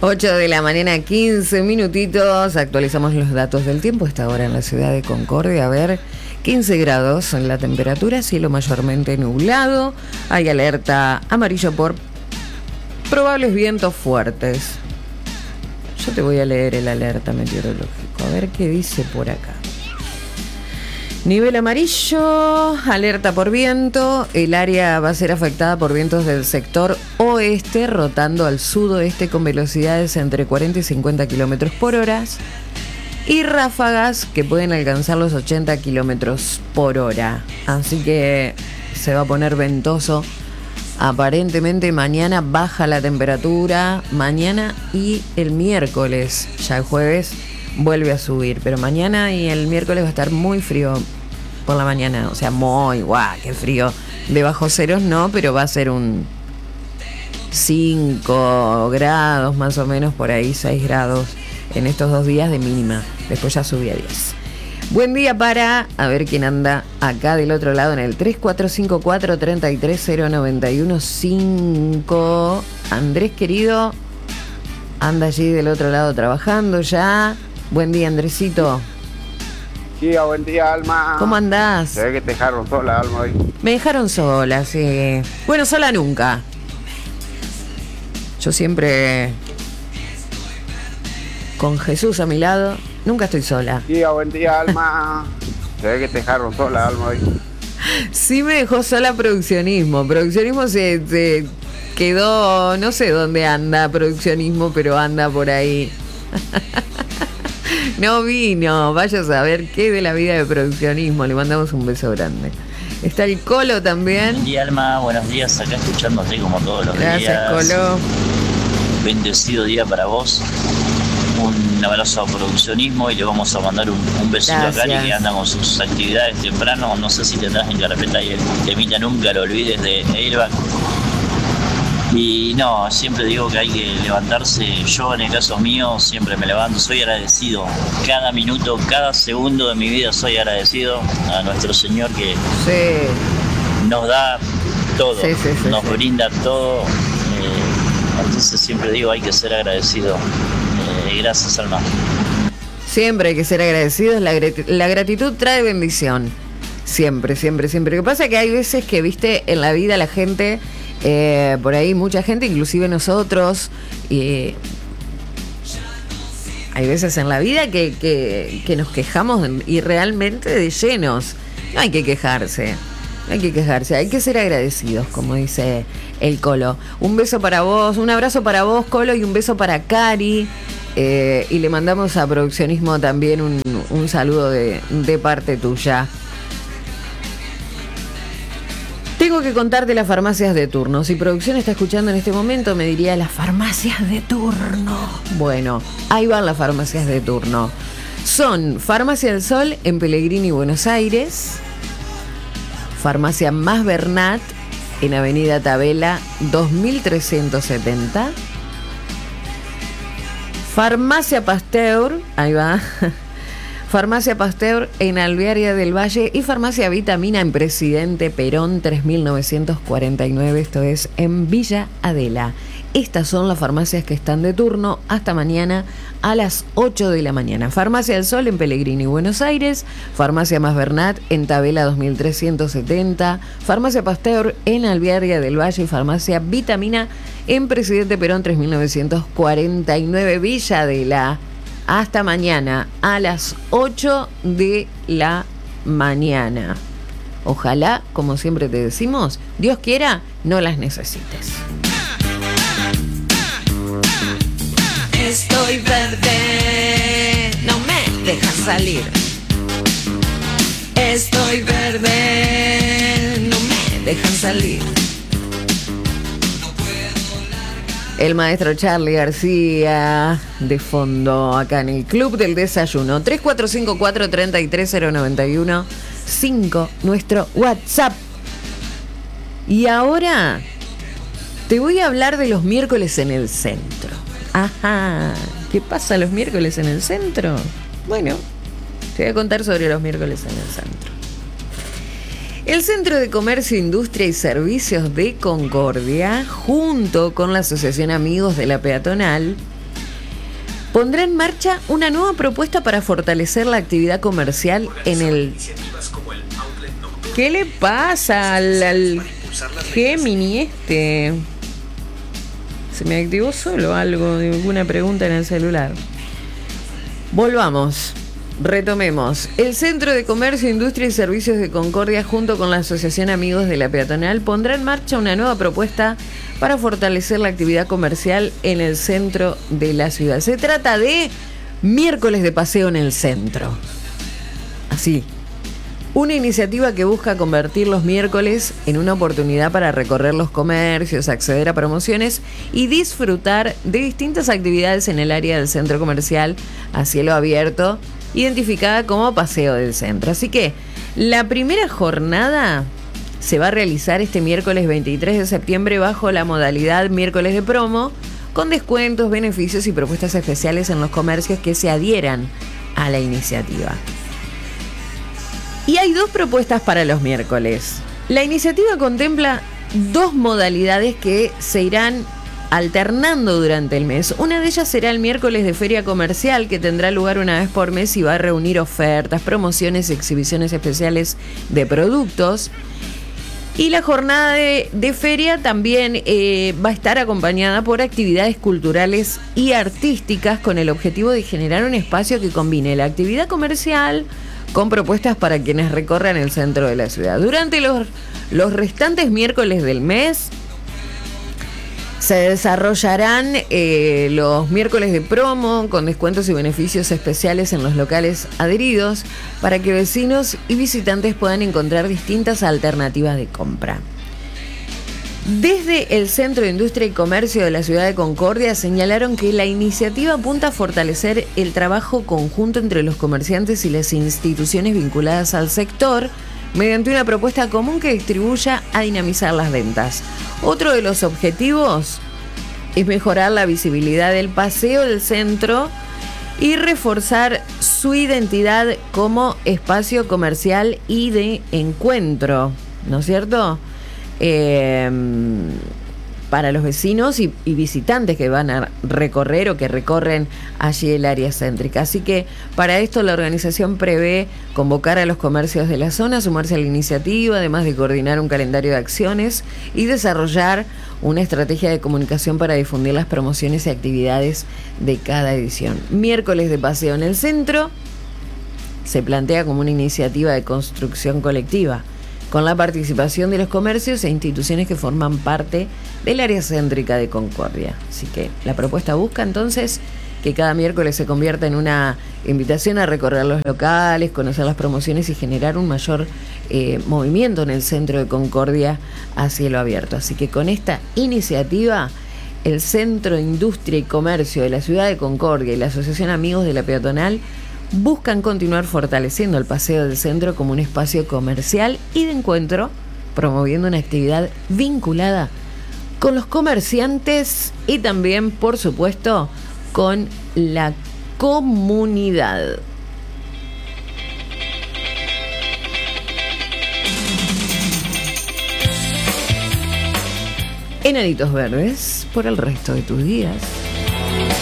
8 de la mañana, 15 minutitos. Actualizamos los datos del tiempo. Esta hora en la ciudad de Concordia. A ver, 15 grados en la temperatura, cielo mayormente nublado. Hay alerta amarillo por probables vientos fuertes. Yo te voy a leer el alerta meteorológico. A ver qué dice por acá. Nivel amarillo, alerta por viento. El área va a ser afectada por vientos del sector oeste, rotando al sudoeste con velocidades entre 40 y 50 kilómetros por hora. Y ráfagas que pueden alcanzar los 80 kilómetros por hora. Así que se va a poner ventoso. Aparentemente mañana baja la temperatura. Mañana y el miércoles. Ya el jueves vuelve a subir, pero mañana y el miércoles va a estar muy frío por la mañana, o sea, muy qué frío. De bajo ceros no, pero va a ser un 5 grados más o menos, por ahí 6 grados en estos 2 días de mínima. Después ya subí a 10. Buen día para, a ver quién anda acá del otro lado en el 3454-330915. Andrés querido, anda allí del otro lado trabajando ya. Buen día, Andresito. Sí, buen día, Alma. ¿Cómo andás? Se ve que te dejaron sola, Alma, hoy. Me dejaron sola, sí. Bueno, sola nunca. Yo siempre con Jesús a mi lado, nunca estoy sola. Sí, buen día, Alma. Se ve que te dejaron sola, Alma, hoy. Sí me dejó sola produccionismo. Produccionismo se quedó, no sé dónde anda produccionismo, pero anda por ahí. No vino, vaya a saber qué de la vida de produccionismo. Le mandamos un beso grande. Está el Colo también. Buen día, Alma, buenos días, acá escuchándote como todos los días. Gracias, Colo. Bendecido día para vos. Un abrazo a produccionismo y le vamos a mandar un besito a Cari, que anda con sus actividades temprano. No sé si tendrás en carpeta y el temita Nunca lo olvides de Airbag. Y no, siempre digo que hay que levantarse. Yo en el caso mío siempre me levanto, soy agradecido. Cada minuto, cada segundo de mi vida soy agradecido a nuestro Señor que nos da todo, nos brinda todo. Entonces siempre digo hay que ser agradecido. Gracias, Alma. Siempre hay que ser agradecidos. La gratitud trae bendición. Siempre, siempre, siempre. Lo que pasa es que hay veces que, viste, en la vida la gente... por ahí mucha gente, inclusive nosotros, hay veces en la vida que nos quejamos y realmente de llenos. No hay que quejarse, hay que ser agradecidos, como dice el Colo. Un beso para vos, un abrazo para vos, Colo, y un beso para Cari, y le mandamos a Produccionismo también un saludo de parte tuya. Tengo que contarte las farmacias de turno. Si producción está escuchando en este momento, me diría las farmacias de turno. Bueno, ahí van las farmacias de turno. Son Farmacia del Sol en Pellegrini, Buenos Aires. Farmacia Más Bernat en Avenida Tabela 2370. Farmacia Pasteur, ahí va. Farmacia Pasteur en Alvear del Valle y Farmacia Vitamina en Presidente Perón 3949, esto es en Villa Adela. Estas son las farmacias que están de turno hasta mañana a las 8 de la mañana. Farmacia del Sol en Pellegrini, Buenos Aires. Farmacia Más Bernat en Tabela 2370. Farmacia Pasteur en Alvear del Valle y Farmacia Vitamina en Presidente Perón 3949, Villa Adela. Hasta mañana a las 8 de la mañana. Ojalá, como siempre te decimos, Dios quiera, no las necesites. Estoy verde, no me dejas salir. Estoy verde, no me dejan salir. El maestro Charly García de fondo acá en el Club del Desayuno. 3454-330915, nuestro WhatsApp. Y ahora te voy a hablar de los miércoles en el centro. Ajá, ¿qué pasa los miércoles en el centro? Bueno, te voy a contar sobre los miércoles en el centro. El Centro de Comercio, Industria y Servicios de Concordia, junto con la Asociación Amigos de la Peatonal, pondrá en marcha una nueva propuesta para fortalecer la actividad comercial en el... ¿Qué le pasa al Gemini este? Se me activó solo algo, alguna pregunta en el celular. Volvamos, retomemos. El Centro de Comercio, Industria y Servicios de Concordia, junto con la Asociación Amigos de la Peatonal, pondrá en marcha una nueva propuesta para fortalecer la actividad comercial en el centro de la ciudad. Se trata de miércoles de paseo en el centro. Así. Una iniciativa que busca convertir los miércoles en una oportunidad para recorrer los comercios, acceder a promociones y disfrutar de distintas actividades en el área del centro comercial a cielo abierto, identificada como Paseo del Centro. Así que la primera jornada se va a realizar este miércoles 23 de septiembre bajo la modalidad miércoles de promo, con descuentos, beneficios y propuestas especiales en los comercios que se adhieran a la iniciativa. Y hay 2 propuestas para los miércoles. La iniciativa contempla 2 modalidades que se irán alternando durante el mes. Una de ellas será el miércoles de feria comercial, que tendrá lugar una vez por mes y va a reunir ofertas, promociones y exhibiciones especiales de productos. Y la jornada de feria también va a estar acompañada por actividades culturales y artísticas, con el objetivo de generar un espacio que combine la actividad comercial con propuestas para quienes recorran el centro de la ciudad. Durante los restantes miércoles del mes se desarrollarán los miércoles de promo con descuentos y beneficios especiales en los locales adheridos para que vecinos y visitantes puedan encontrar distintas alternativas de compra. Desde el Centro de Industria y Comercio de la Ciudad de Concordia señalaron que la iniciativa apunta a fortalecer el trabajo conjunto entre los comerciantes y las instituciones vinculadas al sector mediante una propuesta común que distribuya a dinamizar las ventas. Otro de los objetivos es mejorar la visibilidad del paseo del centro y reforzar su identidad como espacio comercial y de encuentro, ¿no es cierto? Para los vecinos y visitantes que van a recorrer o que recorren allí el área céntrica. Así que para esto la organización prevé convocar a los comercios de la zona a sumarse a la iniciativa, además de coordinar un calendario de acciones y desarrollar una estrategia de comunicación para difundir las promociones y actividades de cada edición. Miércoles de paseo en el centro se plantea como una iniciativa de construcción colectiva, con la participación de los comercios e instituciones que forman parte del área céntrica de Concordia. Así que la propuesta busca entonces que cada miércoles se convierta en una invitación a recorrer los locales, conocer las promociones y generar un mayor movimiento en el centro de Concordia a cielo abierto. Así que con esta iniciativa, el Centro de Industria y Comercio de la Ciudad de Concordia y la Asociación Amigos de la Peatonal buscan continuar fortaleciendo el paseo del centro como un espacio comercial y de encuentro, promoviendo una actividad vinculada con los comerciantes y también, por supuesto, con la comunidad. Enanitos Verdes, por el resto de tus días.